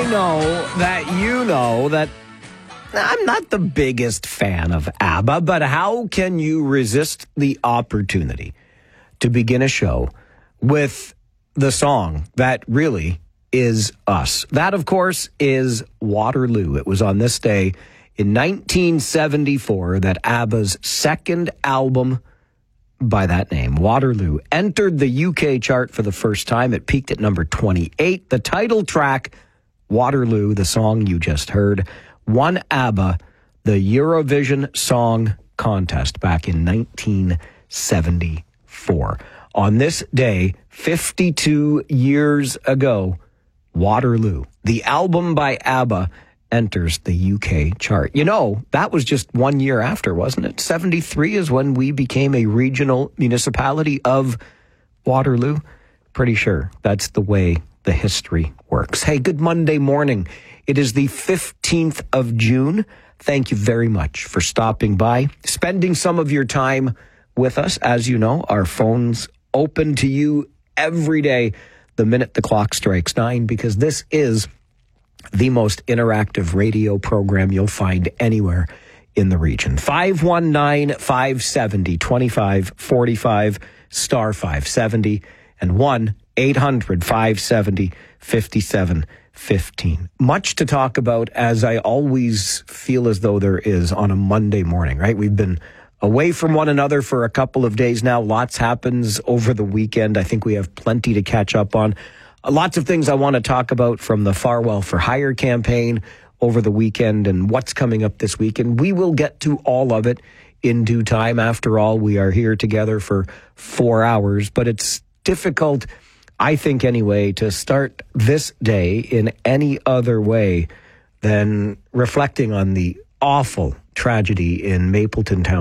know that you know that I'm not the biggest fan of ABBA, but how can you resist the opportunity to begin a show with the song that really is us? That, of course, is Waterloo. It was on this day in 1974 that ABBA's second album by that name, Waterloo, entered the UK chart for the first time. It peaked at number 28. The title track, Waterloo, the song you just heard, won ABBA the Eurovision Song Contest back in 1974. On this day, 52 years ago, Waterloo, the album by ABBA, enters the UK chart. You know, that was just 1 year after, wasn't it? 73 is when we became a regional municipality of Waterloo. Pretty sure that's the way the history works. Hey, good Monday morning. It is the 15th of June. Thank you very much for stopping by, spending some of your time with us. As you know, our phones open to you every day the minute the clock strikes 9, because this is the most interactive radio program you'll find anywhere in the region. 519-570-2545, star 570, and 1-800-570-5715. Much to talk about, as I always feel as though there is on a Monday morning, right? We've been away from one another for a couple of days now. Lots happens over the weekend. I think we have plenty to catch up on. Lots of things I want to talk about, from the Farwell for Hire campaign over the weekend and what's coming up this week. And we will get to all of it in due time. After all, we are here together for 4 hours. But it's difficult, I think anyway, to start this day in any other way than reflecting on the awful tragedy in Mapleton Town.